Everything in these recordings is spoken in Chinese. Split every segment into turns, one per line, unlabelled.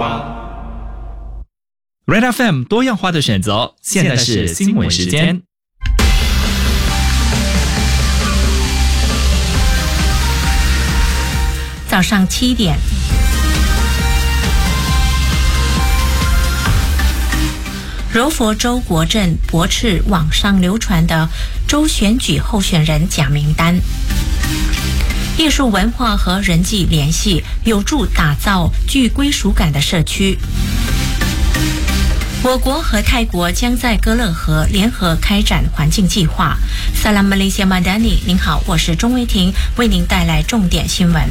Red FM 多样化的选择，现在是新闻时间。
早上7点。柔佛州国政驳斥网上流传的州选举候选人假名单。艺术文化和人际联系有助打造具归属感的社区。我国和泰国将在哥勒河联合开展环境计划。Salam Malaysia Madani， 您好，我是钟维婷，为您带来重点新闻。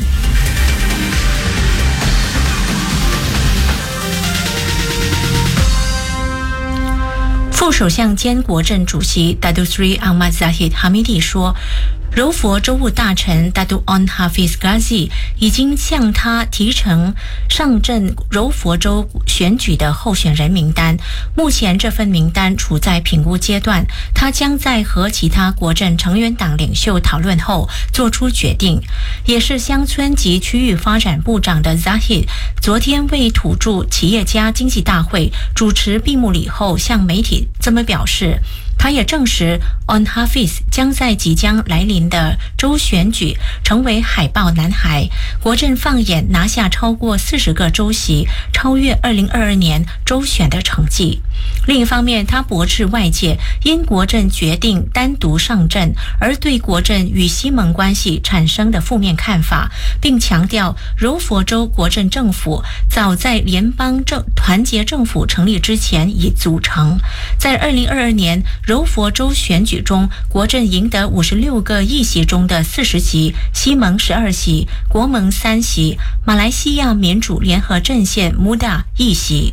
副首相兼国政主席 Datuk Seri Ahmad Zahid Hamidi 说，柔佛州务大臣 Datuk Onn Hafiz Ghazi 已经向他提呈上阵柔佛州选举的候选人名单，目前这份名单处在评估阶段，他将在和其他国政成员党领袖讨论后做出决定。也是乡村及区域发展部长的 Zahid 昨天为土著企业家经济大会主持闭幕礼后向媒体这么表示。他也证实 Onn Hafiz 将在即将来临的州选举成为海豹男孩，国政放眼拿下超过40个州席，超越2022年州选的成绩。另一方面，他驳斥外界因国政决定单独上阵而对国政与西盟关系产生的负面看法，并强调柔佛州国政政府早在联邦团结政府成立之前已组成。在2022年柔佛州选举中，国政赢得56个议席中的40席，西盟12席，国盟3席，马来西亚民主联合阵线 MUDA 1席。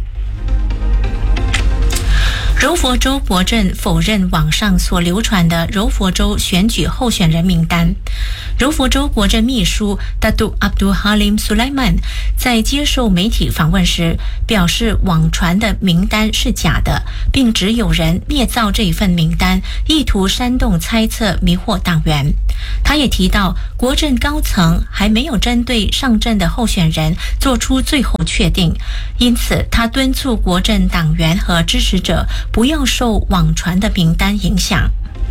柔佛州国政否认网上所流传的柔佛州选举候选人名单。柔佛州国政秘书 Datuk Abdul Halim Sulaiman 在接受媒体访问时表示，网传的名单是假的，并指有人捏造这一份名单，意图煽动猜测，迷惑党员。他也提到，国政高层还没有针对上阵的候选人做出最后确定，因此他敦促国政党员和支持者不要受网传的名单影响。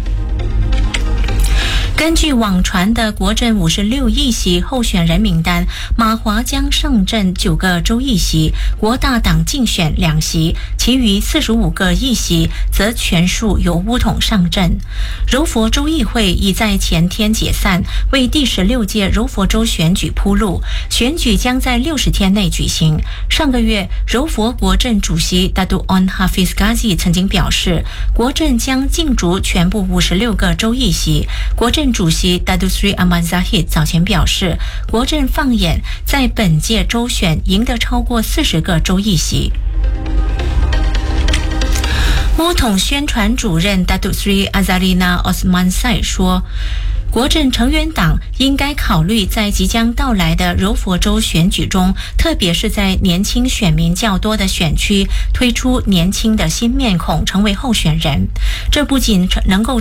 根据网传的国政56议席候选人名单，马华将上阵9个州议席，国大党竞选2席，其余45个议席则全数由巫统上阵。柔佛州议会已在前天解散，为第16届柔佛州选举铺路，选举将在60天内举行。上个月，柔佛国政主席 Datuk Onn Hafiz Ghazi 曾经表示，国政将竞逐全部56个州议席。国政主席 Datuk Seri Ahmad Zahid 早前表示，国政放眼在本届州选赢得超过40个州议席。巫统宣传主任 Datuk Seri Azalina Osman Said 说，国政成员党应该考虑在即将到来的柔佛州选举中，特别是在年轻选民较多的选区，推出年轻的新面孔成为候选人。这不仅能够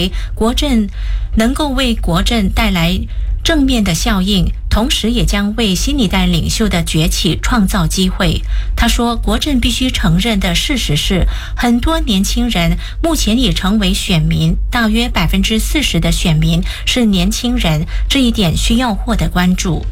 为国政带来正面的效应，同时也将为新一代领袖的崛起创造机会。他说，国政必须承认的事实是，很多年轻人目前已成为选民，大约40%的选民是年轻人，这一点需要获得关注。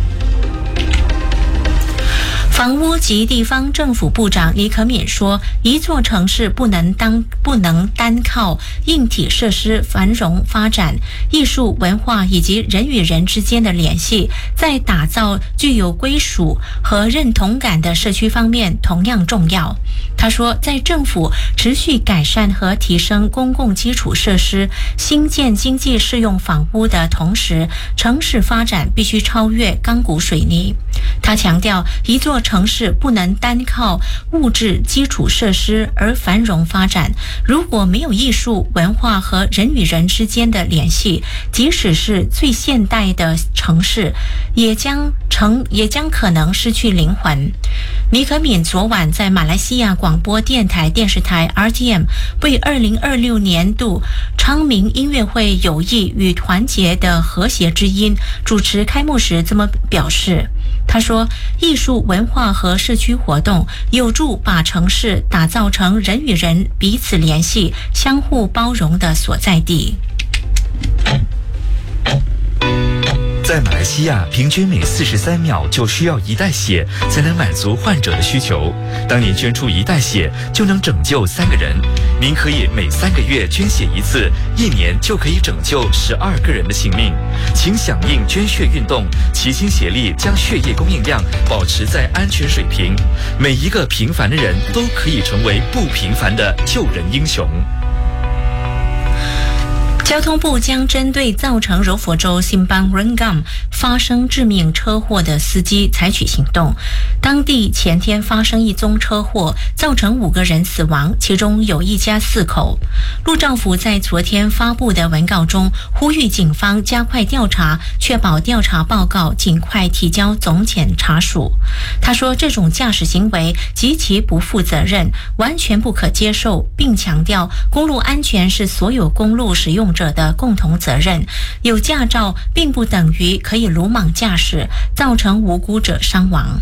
房屋及地方政府部长李可敏说，一座城市不能单靠硬体设施繁荣发展，艺术文化以及人与人之间的联系，在打造具有归属和认同感的社区方面同样重要。他说，在政府持续改善和提升公共基础设施、兴建经济适用房屋的同时，城市发展必须超越钢骨水泥。他强调，一座城市不能单靠物质基础设施而繁荣发展，如果没有艺术文化和人与人之间的联系，即使是最现代的城市也将可能失去灵魂。尼可敏昨晚在马来西亚广播电视台 RTM 为2026年度昌明音乐会友谊与团结的和谐之音主持开幕时这么表示。 他说，艺术、文化和社区活动有助把城市打造成人与人彼此联系、相互包容的所在地。
在马来西亚，平均每43秒就需要1袋血才能满足患者的需求。当您捐出1袋血，就能拯救3个人。您可以每3个月捐血1次，1年就可以拯救12个人的性命。请响应捐血运动，齐心协力将血液供应量保持在安全水平。每一个平凡的人都可以成为不平凡的救人英雄。
交通部将针对造成柔佛州辛邦 Rengam 发生致命车祸的司机采取行动。当地前天发生一宗车祸，造成5个人死亡，其中有一家4口。陆兆福在昨天发布的文告中呼吁警方加快调查，确保调查报告尽快提交总检察署。他说，这种驾驶行为极其不负责任，完全不可接受，并强调公路安全是所有公路使用者的共同责任。有驾照并不等于可以鲁莽驾驶，造成无辜者伤亡。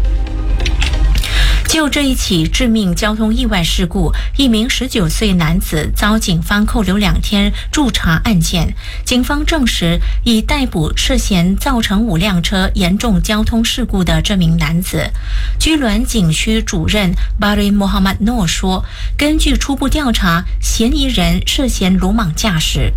就这一起致命交通意外事故，一名19岁男子遭警方扣留2天驻查案件。警方证实已逮捕涉嫌造成5辆车严重交通事故的这名男子。居銮警区主任 Bari Muhammad Noor 说，根据初步调查，嫌疑人涉嫌鲁莽驾驶。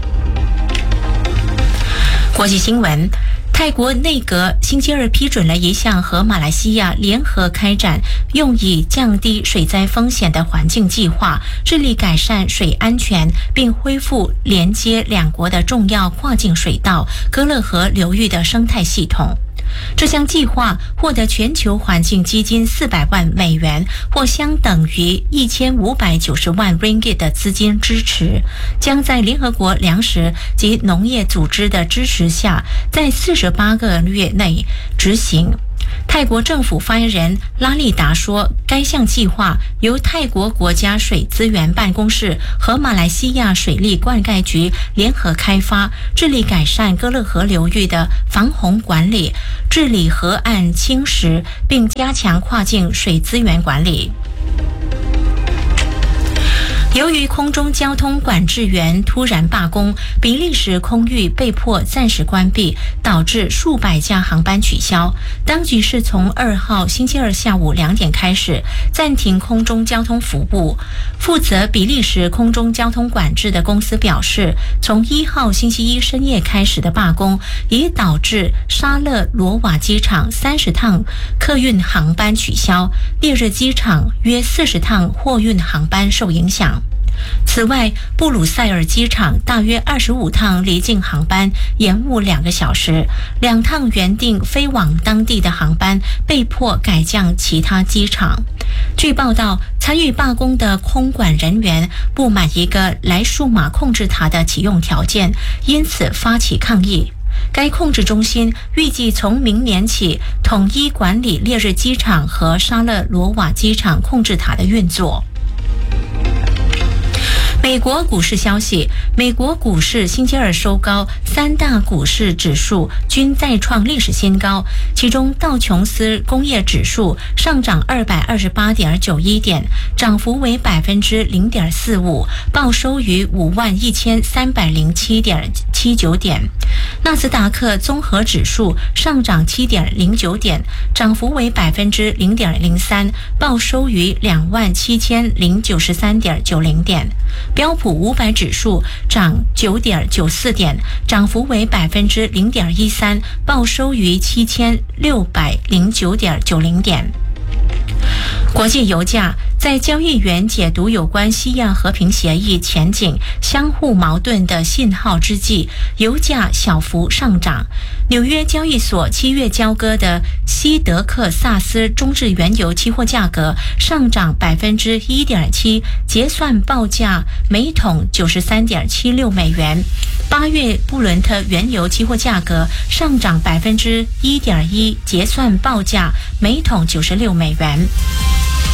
国际新闻，泰国内阁星期二批准了一项和马来西亚联合开展用以降低水灾风险的环境计划，致力改善水安全，并恢复连接2国的重要跨境水道歌勒河流域的生态系统。这项计划获得全球环境基金400万美元，或相等于1590万 ringgit 的资金支持，将在联合国粮食及农业组织的支持下，在48个月内执行。泰国政府发言人拉利达说，该项计划由泰国国家水资源办公室和马来西亚水利灌溉局联合开发，致力改善歌勒河流域的防洪管理，治理河岸侵蚀，并加强跨境水资源管理。由于空中交通管制员突然罢工，比利时空域被迫暂时关闭，导致数百架航班取消。当局是从2号星期二下午2点开始暂停空中交通服务。负责比利时空中交通管制的公司表示，从1号星期一深夜开始的罢工已导致沙勒罗瓦机场30趟客运航班取消，烈日机场约40趟货运航班受影响。此外，布鲁塞尔机场大约25趟离境航班延误2个小时，2趟原定飞往当地的航班被迫改降其他机场。据报道，参与罢工的空管人员不满一个莱数码控制塔的启用条件，因此发起抗议。该控制中心预计从明年起统一管理烈日机场和沙勒罗瓦机场控制塔的运作。美国股市消息，美国股市星期二收高，3大股市指数均再创历史新高，其中道琼斯工业指数上涨228.91点，涨幅为0.45%，报收于51307.79点。纳斯达克综合指数上涨7.09点，涨幅为0.03%，报收于27093.90点。标普500指数涨9.94点，涨幅为0.13%，报收于7609.90点。国际油价在交易员解读有关西亚和平协议前景相互矛盾的信号之际，油价小幅上涨。纽约交易所7月交割的西德克萨斯中质原油期货价格上涨1.7%，结算报价每桶93.76美元。8月布伦特原油期货价格上涨1.1%，结算报价每桶96美元。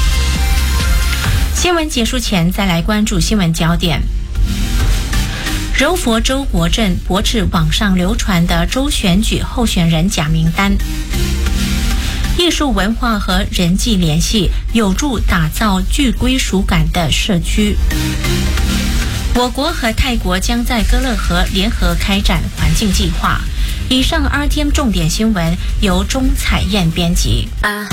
新闻结束前，再来关注新闻焦点。 柔佛州国政驳斥网上流传的州选举候选人假名单。艺术文化和人际联系有助打造具归属感的社区。我国和泰国将在歌乐河联合开展环境计划。以上 RTM 重点新闻由钟彩燕编辑。